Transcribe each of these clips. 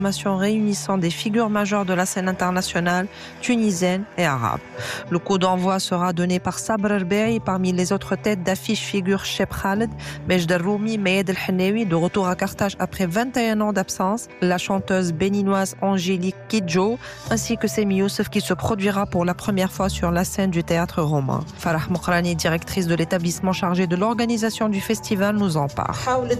réunissant des figures majeures de la scène internationale, tunisienne et arabe. Le coup d'envoi sera donné par Sabr Erbeï. Parmi les autres têtes d'affiche figurent Cheb Khaled, Majd Roumi, Mayed El Hennaoui, de retour à Carthage après 21 ans d'absence, la chanteuse béninoise Angélique Kidjo, ainsi que Semi Youssef qui se produira pour la première fois sur la scène du théâtre romain. Farah Mokrani, directrice de l'établissement chargé de l'organisation du festival, nous en parle.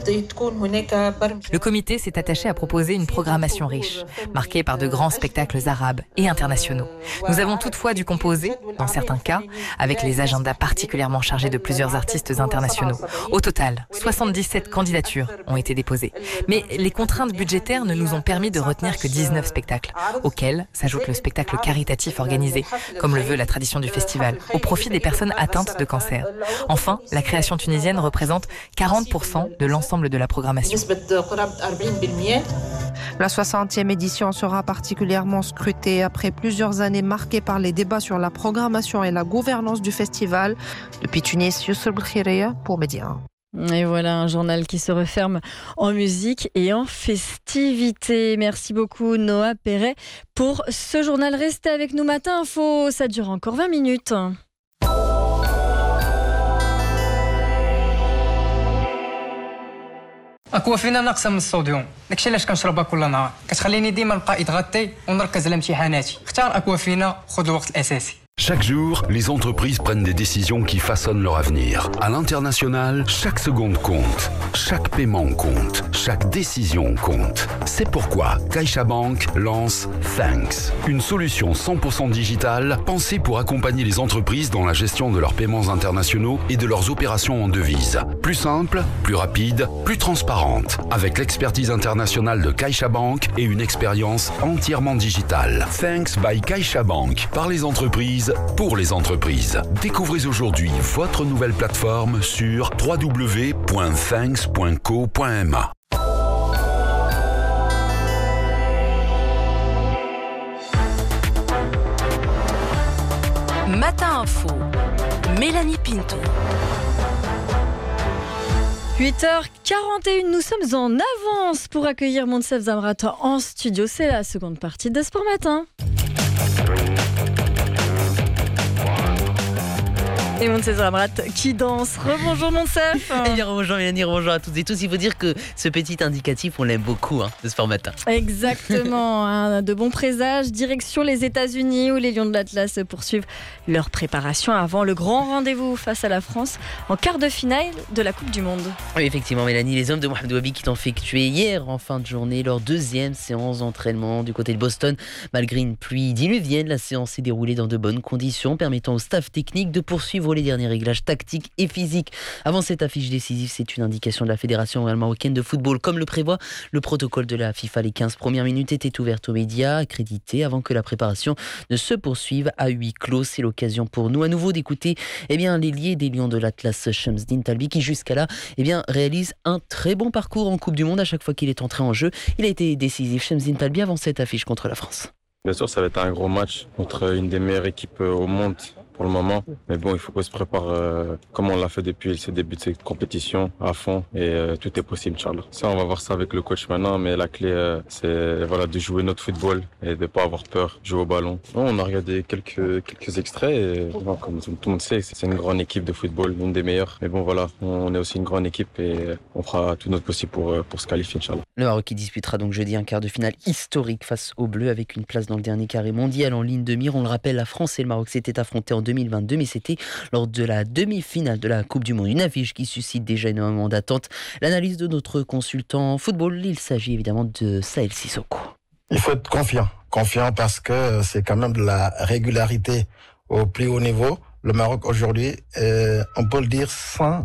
Le comité s'est attaché à proposer une programmation riche, marquée par de grands spectacles arabes et internationaux. Nous avons toutefois dû composer, dans certains cas, avec les agendas particulièrement chargés de plusieurs artistes internationaux. Au total, 77 candidatures ont été déposées. Mais les contraintes budgétaires ne nous ont permis de retenir que 19 spectacles, auxquels s'ajoute le spectacle caritatif organisé, comme le veut la tradition du festival, au profit des personnes atteintes de cancer. Enfin, la création tunisienne représente 40% de l'ensemble de la programmation. La 60e édition sera particulièrement scrutée après plusieurs années marquées par les débats sur la programmation et la gouvernance du festival. Depuis Tunis, Youssef Bkhiraya pour Média 1. Et voilà un journal qui se referme en musique et en festivité. Merci beaucoup Noah Perret pour ce journal. Restez avec nous, Matin Info, ça dure encore 20 minutes. اكوافينا ناقصه من الصوديوم، داكشي علاش كنشربها كل نهار، كتخليني ديما نبقى اتغطي ونركز على امتحاناتي. اختار اكوافينا خذ الوقت الاساسي. Chaque jour, les entreprises prennent des décisions qui façonnent leur avenir. À l'international, chaque seconde compte, chaque paiement compte, chaque décision compte. C'est pourquoi CaixaBank lance Thanks, une solution 100% digitale pensée pour accompagner les entreprises dans la gestion de leurs paiements internationaux et de leurs opérations en devises. Plus simple, plus rapide, plus transparente, avec l'expertise internationale de CaixaBank et une expérience entièrement digitale. Thanks by CaixaBank, par les entreprises, pour les entreprises. Découvrez aujourd'hui votre nouvelle plateforme sur www.thanks.co.ma. Matin Info, Mélanie Pinto. 8h41, nous sommes en avance pour accueillir Monsef Zamrat en studio. C'est la seconde partie de Sport Matin. Et Monsef Zamrat qui danse. Rebonjour Monsef. Eh bien rebonjour Mélanie, rebonjour à toutes et tous. Il faut dire que ce petit indicatif, on l'aime beaucoup de Sport Matin. Exactement, de bons présages. Direction les États-Unis où les Lions de l'Atlas poursuivent leur préparation avant le grand rendez-vous face à la France en quart de finale de la Coupe du Monde. Oui, effectivement Mélanie, les hommes de Mohamed Wabi qui ont effectué hier en fin de journée leur deuxième séance d'entraînement du côté de Boston. Malgré une pluie diluvienne, la séance s'est déroulée dans de bonnes conditions, permettant au staff technique de poursuivre les derniers réglages tactiques et physiques. Avant cette affiche décisive, c'est une indication de la Fédération royale marocaine de football. Comme le prévoit le protocole de la FIFA, les 15 premières minutes étaient ouvertes aux médias accrédités avant que la préparation ne se poursuive à huis clos. C'est l'occasion pour nous à nouveau d'écouter l'ailier des Lions de l'Atlas, Shamsdine Talbi, qui jusqu'à là réalise un très bon parcours en Coupe du Monde. À chaque fois qu'il est entré en jeu, il a été décisif. Shamsdine Talbi avant cette affiche contre la France. Bien sûr, ça va être un gros match contre une des meilleures équipes au monde pour le moment. Mais bon, il faut qu'on se prépare comme on l'a fait depuis ce début de cette compétition à fond et tout est possible, Inch'Allah. Ça, on va voir ça avec le coach maintenant, mais la clé, c'est de jouer notre football et de ne pas avoir peur, jouer au ballon. Bon, on a regardé quelques extraits et comme tout le monde sait, c'est une grande équipe de football, une des meilleures. Mais bon, voilà, on est aussi une grande équipe et on fera tout notre possible pour se qualifier, Inch'Allah. Le Maroc qui disputera donc jeudi un quart de finale historique face aux Bleus avec une place dans le dernier carré mondial en ligne de mire. On le rappelle, la France et le Maroc s'étaient affrontés en 2022, mais c'était lors de la demi-finale de la Coupe du Monde. Une affiche qui suscite déjà énormément d'attentes. L'analyse de notre consultant football, il s'agit évidemment de Saël Sissoko. Il faut être confiant parce que c'est quand même de la régularité au plus haut niveau. Le Maroc aujourd'hui, on peut le dire sans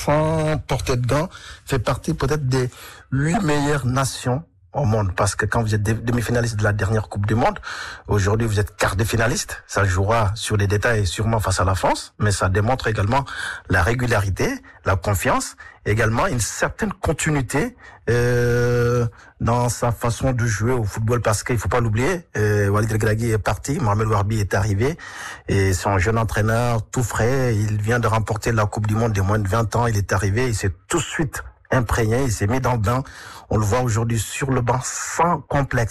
porter de gants, fait partie peut-être des 8 meilleures nations au monde, parce que quand vous êtes demi-finaliste de la dernière Coupe du Monde, aujourd'hui vous êtes quart de finaliste, ça jouera sur les détails sûrement face à la France, mais ça démontre également la régularité, la confiance, également une certaine continuité dans sa façon de jouer au football, parce qu'il faut pas l'oublier, Walid El-Gragui est parti, Mohamed Warbi est arrivé, et c'est un jeune entraîneur tout frais, il vient de remporter la Coupe du Monde des moins de 20 ans, il est arrivé, il s'est tout de suite imprégné, il s'est mis dans le bain. On le voit aujourd'hui sur le banc sans complexe.